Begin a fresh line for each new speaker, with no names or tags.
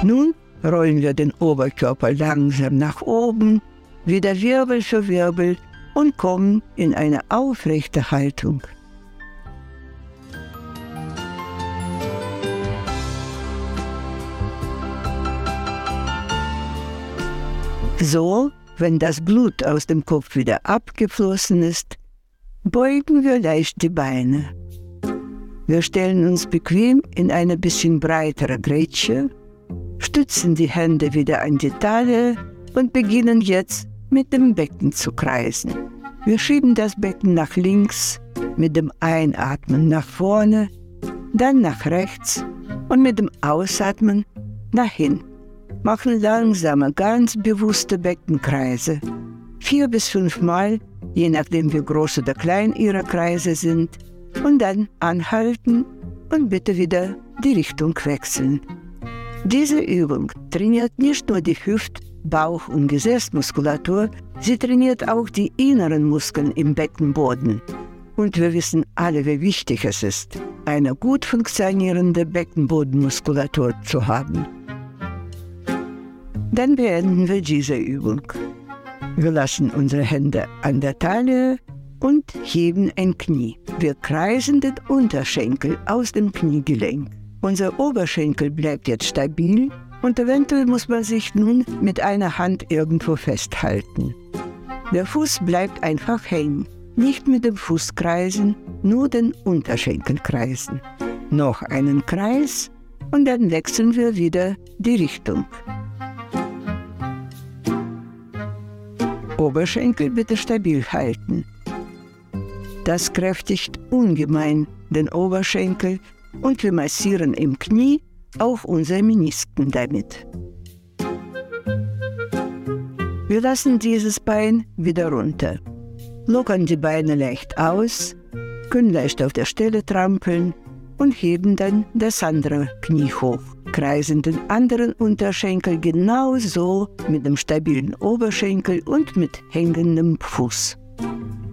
Nun rollen wir den Oberkörper langsam nach oben, wieder Wirbel für Wirbel und kommen in eine aufrechte Haltung. So, wenn das Blut aus dem Kopf wieder abgeflossen ist, beugen wir leicht die Beine. Wir stellen uns bequem in eine bisschen breitere Grätsche, stützen die Hände wieder an die Taille und beginnen jetzt mit dem Becken zu kreisen. Wir schieben das Becken nach links, mit dem Einatmen nach vorne, dann nach rechts und mit dem Ausatmen nach hinten. Machen langsame, ganz bewusste Beckenkreise. 4 bis 5 Mal, je nachdem wie groß oder klein Ihre Kreise sind. Und dann anhalten und bitte wieder die Richtung wechseln. Diese Übung trainiert nicht nur die Hüft-, Bauch- und Gesäßmuskulatur, sie trainiert auch die inneren Muskeln im Beckenboden. Und wir wissen alle, wie wichtig es ist, eine gut funktionierende Beckenbodenmuskulatur zu haben. Dann beenden wir diese Übung. Wir lassen unsere Hände an der Taille und heben ein Knie. Wir kreisen den Unterschenkel aus dem Kniegelenk. Unser Oberschenkel bleibt jetzt stabil und eventuell muss man sich nun mit einer Hand irgendwo festhalten. Der Fuß bleibt einfach hängen. Nicht mit dem Fuß kreisen, nur den Unterschenkel kreisen. Noch einen Kreis und dann wechseln wir wieder die Richtung. Oberschenkel bitte stabil halten. Das kräftigt ungemein den Oberschenkel und wir massieren im Knie auch unsere Menisken damit. Wir lassen dieses Bein wieder runter, lockern die Beine leicht aus, können leicht auf der Stelle trampeln und heben dann das andere Knie hoch. Kreisen den anderen Unterschenkel genauso mit dem stabilen Oberschenkel und mit hängendem Fuß.